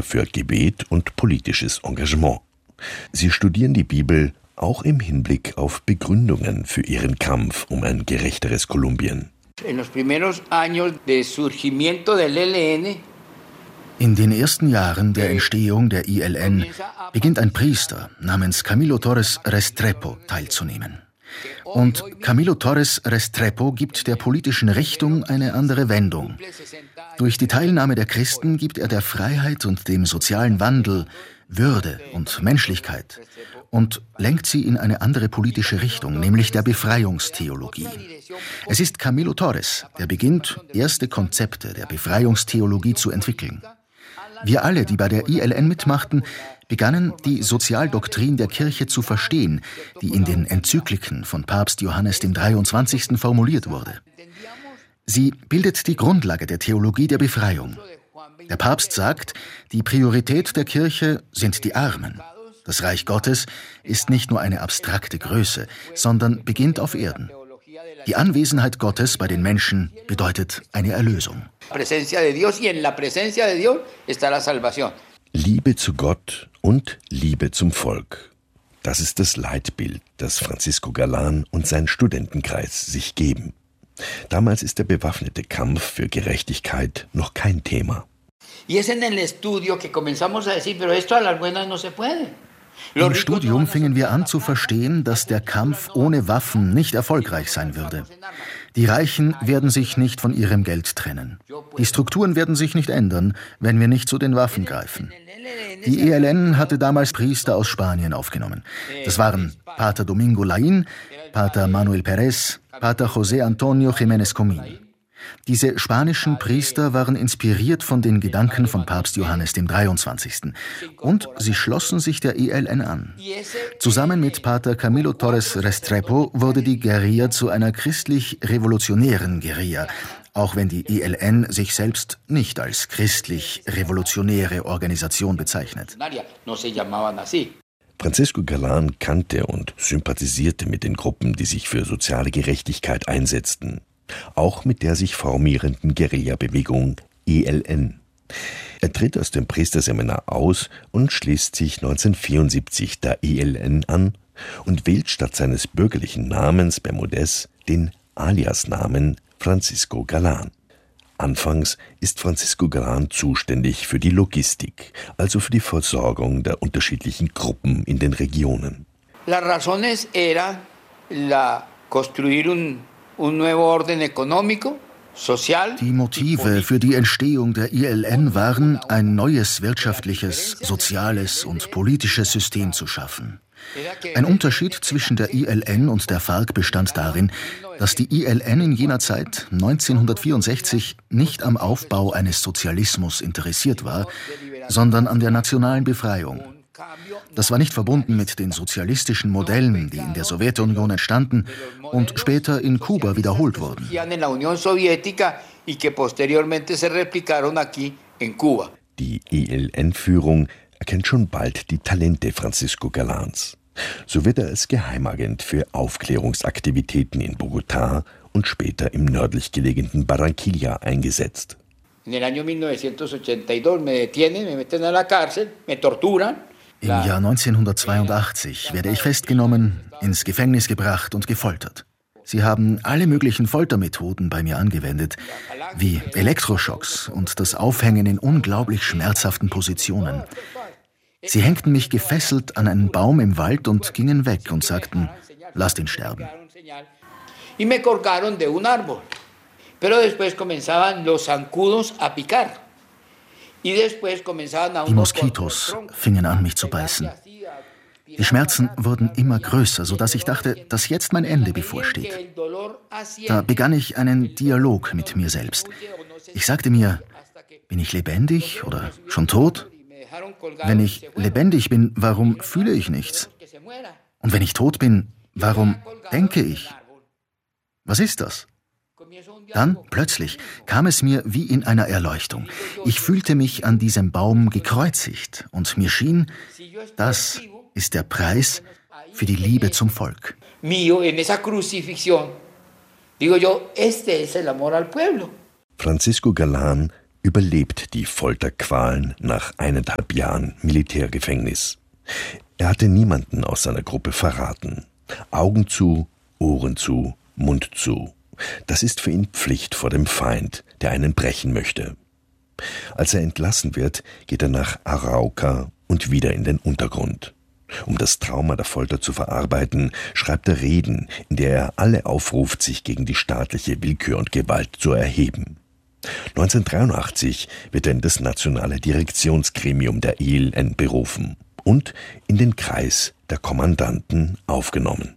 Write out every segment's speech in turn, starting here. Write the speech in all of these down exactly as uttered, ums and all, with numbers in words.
für Gebet und politisches Engagement. Sie studieren die Bibel auch im Hinblick auf Begründungen für ihren Kampf um ein gerechteres Kolumbien. In den ersten Jahren der Entstehung der I L N beginnt ein Priester namens Camilo Torres Restrepo teilzunehmen. Und Camilo Torres Restrepo gibt der politischen Richtung eine andere Wendung. Durch die Teilnahme der Christen gibt er der Freiheit und dem sozialen Wandel Würde und Menschlichkeit und lenkt sie in eine andere politische Richtung, nämlich der Befreiungstheologie. Es ist Camilo Torres, der beginnt, erste Konzepte der Befreiungstheologie zu entwickeln. Wir alle, die bei der I L N mitmachten, begannen, die Sozialdoktrin der Kirche zu verstehen, die in den Enzykliken von Papst Johannes dem dreiundzwanzigsten formuliert wurde. Sie bildet die Grundlage der Theologie der Befreiung. Der Papst sagt, die Priorität der Kirche sind die Armen. Das Reich Gottes ist nicht nur eine abstrakte Größe, sondern beginnt auf Erden. Die Anwesenheit Gottes bei den Menschen bedeutet eine Erlösung. Liebe zu Gott und Liebe zum Volk. Das ist das Leitbild, das Francisco Galán und sein Studentenkreis sich geben. Damals ist der bewaffnete Kampf für Gerechtigkeit noch kein Thema. Im Studium fingen wir an zu verstehen, dass der Kampf ohne Waffen nicht erfolgreich sein würde. Die Reichen werden sich nicht von ihrem Geld trennen. Die Strukturen werden sich nicht ändern, wenn wir nicht zu den Waffen greifen. Die I L N hatte damals Priester aus Spanien aufgenommen. Das waren Pater Domingo Laín, Pater Manuel Pérez, Pater José Antonio Jiménez Comín. Diese spanischen Priester waren inspiriert von den Gedanken von Papst Johannes dem dreiundzwanzigsten. Und sie schlossen sich der I L N an. Zusammen mit Pater Camilo Torres Restrepo wurde die Guerilla zu einer christlich-revolutionären Guerilla, auch wenn die I L N sich selbst nicht als christlich-revolutionäre Organisation bezeichnet. Francisco Galán kannte und sympathisierte mit den Gruppen, die sich für soziale Gerechtigkeit einsetzten. Auch mit der sich formierenden Guerilla-Bewegung I L N. Er tritt aus dem Priesterseminar aus und schließt sich neunzehnhundertvierundsiebzig der I L N an und wählt statt seines bürgerlichen Namens Bermúdez den Aliasnamen Francisco Galán. Anfangs ist Francisco Galán zuständig für die Logistik, also für die Versorgung der unterschiedlichen Gruppen in den Regionen. Las razones era la construir un Die Motive für die Entstehung der I L N waren, ein neues wirtschaftliches, soziales und politisches System zu schaffen. Ein Unterschied zwischen der I L N und der FARC bestand darin, dass die I L N in jener Zeit, neunzehnhundertvierundsechzig, nicht am Aufbau eines Sozialismus interessiert war, sondern an der nationalen Befreiung. Das war nicht verbunden mit den sozialistischen Modellen, die in der Sowjetunion entstanden und später in Kuba wiederholt wurden. Die I L N-Führung erkennt schon bald die Talente Francisco Galáns. So wird er als Geheimagent für Aufklärungsaktivitäten in Bogotá und später im nördlich gelegenen Barranquilla eingesetzt. Im Jahr neunzehnhundertzweiundachtzig werde ich festgenommen, ins Gefängnis gebracht und gefoltert. Sie haben alle möglichen Foltermethoden bei mir angewendet, wie Elektroschocks und das Aufhängen in unglaublich schmerzhaften Positionen. Sie hängten mich gefesselt an einen Baum im Wald und gingen weg und sagten, lasst ihn sterben. Y me colgaron de un árbol. Pero después comenzaban los zancudos a picar. Die Moskitos fingen an, mich zu beißen. Die Schmerzen wurden immer größer, sodass ich dachte, dass jetzt mein Ende bevorsteht. Da begann ich einen Dialog mit mir selbst. Ich sagte mir, bin ich lebendig oder schon tot? Wenn ich lebendig bin, warum fühle ich nichts? Und wenn ich tot bin, warum denke ich? Was ist das? Dann, plötzlich, kam es mir wie in einer Erleuchtung. Ich fühlte mich an diesem Baum gekreuzigt und mir schien, das ist der Preis für die Liebe zum Volk. Francisco Galán überlebt die Folterqualen nach eineinhalb Jahren Militärgefängnis. Er hatte niemanden aus seiner Gruppe verraten. Augen zu, Ohren zu, Mund zu. Das ist für ihn Pflicht vor dem Feind, der einen brechen möchte. Als er entlassen wird, geht er nach Arauca und wieder in den Untergrund. Um das Trauma der Folter zu verarbeiten, schreibt er Reden, in der er alle aufruft, sich gegen die staatliche Willkür und Gewalt zu erheben. neunzehnhundertdreiundachtzig wird er in das nationale Direktionsgremium der E L N berufen und in den Kreis der Kommandanten aufgenommen.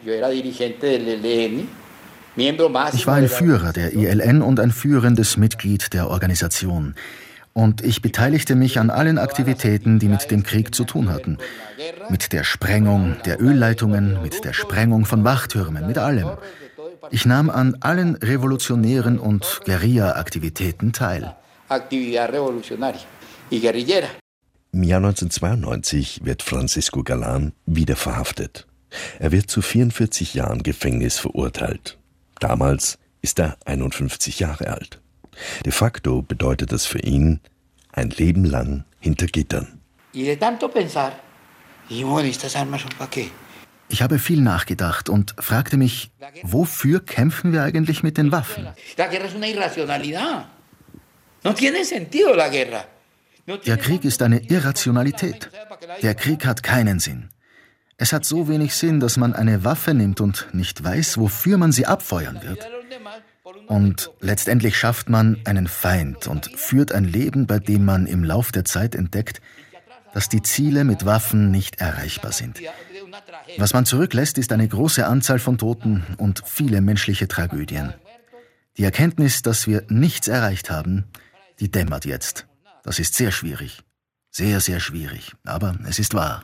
Ich war ein Führer der E L N und ein führendes Mitglied der Organisation. Und ich beteiligte mich an allen Aktivitäten, die mit dem Krieg zu tun hatten. Mit der Sprengung der Ölleitungen, mit der Sprengung von Wachtürmen, mit allem. Ich nahm an allen revolutionären und Guerilla-Aktivitäten teil. Im Jahr neunzehnhundertzweiundneunzig wird Francisco Galán wieder verhaftet. Er wird zu vierundvierzig Jahren Gefängnis verurteilt. Damals ist er einundfünfzig Jahre alt. De facto bedeutet das für ihn ein Leben lang hinter Gittern. Ich habe viel nachgedacht und fragte mich, wofür kämpfen wir eigentlich mit den Waffen? Der Krieg ist eine Irrationalität. Der Krieg hat keinen Sinn. Es hat so wenig Sinn, dass man eine Waffe nimmt und nicht weiß, wofür man sie abfeuern wird. Und letztendlich schafft man einen Feind und führt ein Leben, bei dem man im Lauf der Zeit entdeckt, dass die Ziele mit Waffen nicht erreichbar sind. Was man zurücklässt, ist eine große Anzahl von Toten und viele menschliche Tragödien. Die Erkenntnis, dass wir nichts erreicht haben, die dämmert jetzt. Das ist sehr schwierig. Sehr, sehr schwierig. Aber es ist wahr.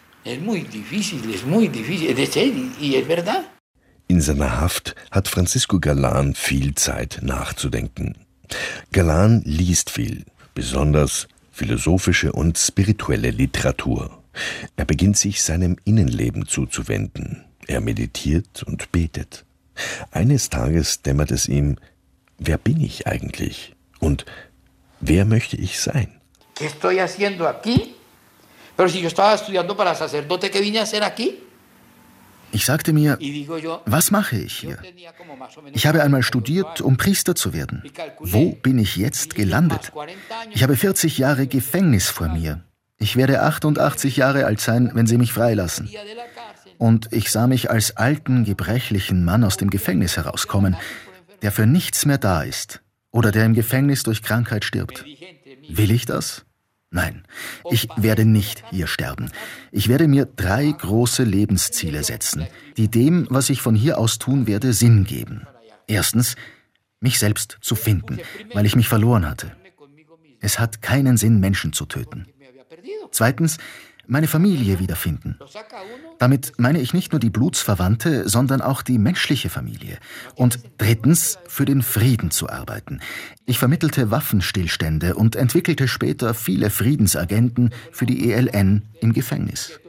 In seiner Haft hat Francisco Galán viel Zeit nachzudenken. Galán liest viel, besonders philosophische und spirituelle Literatur. Er beginnt sich seinem Innenleben zuzuwenden. Er meditiert und betet. Eines Tages dämmert es ihm, wer bin ich eigentlich? Und wer möchte ich sein? ¿Qué estoy haciendo aquí? Pero si yo estaba estudiando para sacerdote, ¿qué vine a hacer aquí? Ich sagte mir, was mache ich hier? Ich habe einmal studiert, um Priester zu werden. Wo bin ich jetzt gelandet? Ich habe vierzig Jahre Gefängnis vor mir. Ich werde achtundachtzig Jahre alt sein, wenn sie mich freilassen. Und ich sah mich als alten, gebrechlichen Mann aus dem Gefängnis herauskommen, der für nichts mehr da ist oder der im Gefängnis durch Krankheit stirbt. Will ich das? Nein, ich werde nicht hier sterben. Ich werde mir drei große Lebensziele setzen, die dem, was ich von hier aus tun werde, Sinn geben. Erstens, mich selbst zu finden, weil ich mich verloren hatte. Es hat keinen Sinn, Menschen zu töten. Zweitens, meine Familie wiederfinden. Damit meine ich nicht nur die Blutsverwandte, sondern auch die menschliche Familie. Und drittens, für den Frieden zu arbeiten. Ich vermittelte Waffenstillstände und entwickelte später viele Friedensagenten für die E L N im Gefängnis.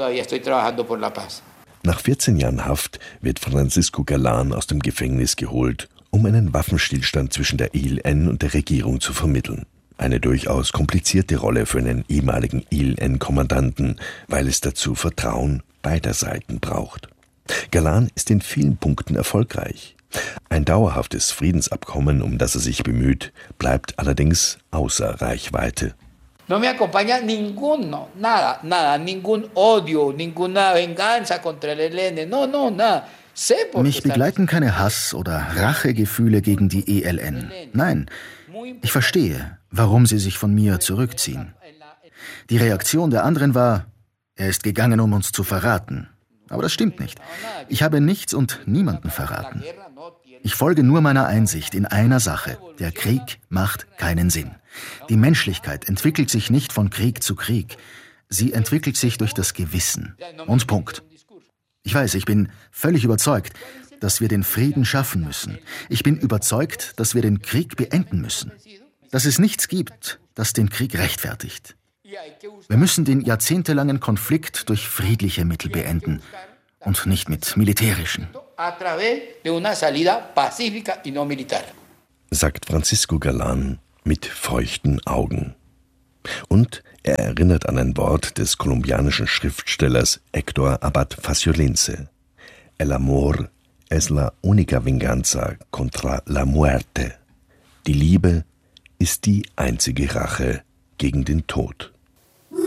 Nach vierzehn Jahren Haft wird Francisco Galán aus dem Gefängnis geholt, um einen Waffenstillstand zwischen der E L N und der Regierung zu vermitteln. Eine durchaus komplizierte Rolle für einen ehemaligen E L N-Kommandanten, weil es dazu Vertrauen beider Seiten braucht. Galán ist in vielen Punkten erfolgreich. Ein dauerhaftes Friedensabkommen, um das er sich bemüht, bleibt allerdings außer Reichweite. No me acompaña ninguno, nada, nada, ningún odio, ninguna venganza contra el E L N, no, no, nada. Mich begleiten keine Hass- oder Rachegefühle gegen die E L N. Nein, ich verstehe, warum sie sich von mir zurückziehen. Die Reaktion der anderen war, er ist gegangen, um uns zu verraten. Aber das stimmt nicht. Ich habe nichts und niemanden verraten. Ich folge nur meiner Einsicht in einer Sache. Der Krieg macht keinen Sinn. Die Menschlichkeit entwickelt sich nicht von Krieg zu Krieg. Sie entwickelt sich durch das Gewissen. Und Punkt. Ich weiß, ich bin völlig überzeugt, dass wir den Frieden schaffen müssen. Ich bin überzeugt, dass wir den Krieg beenden müssen. Dass es nichts gibt, das den Krieg rechtfertigt. Wir müssen den jahrzehntelangen Konflikt durch friedliche Mittel beenden und nicht mit militärischen. Sagt Francisco Galán mit feuchten Augen. Und er erinnert an ein Wort des kolumbianischen Schriftstellers Héctor Abad Faciolince: El amor es la única venganza contra la muerte. Die Liebe ist die einzige Rache gegen den Tod.